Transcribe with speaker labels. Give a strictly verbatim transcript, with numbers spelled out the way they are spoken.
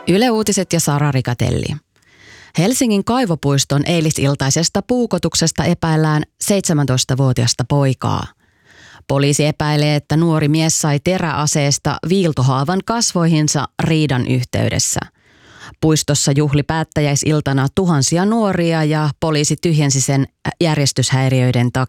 Speaker 1: Yle Uutiset ja Sara Rikatelli. Helsingin Kaivopuiston eilisiltaisesta puukotuksesta epäillään seitsemäntoistavuotiasta poikaa. Poliisi epäilee, että nuori mies sai teräaseesta viiltohaavan kasvoihinsa riidan yhteydessä. Puistossa juhli päättäjäisiltana tuhansia nuoria ja poliisi tyhjensi sen järjestyshäiriöiden takia.